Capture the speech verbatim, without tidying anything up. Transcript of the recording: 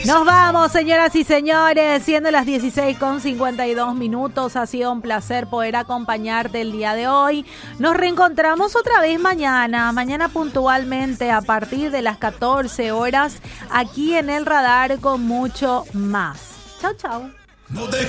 Nos vamos, señoras y señores, siendo las dieciséis con cincuenta y dos minutos. Ha sido un placer poder acompañarte el día de hoy. Nos reencontramos otra vez mañana, mañana puntualmente a partir de las catorce horas, aquí en El Radar con mucho más. Chau, chau.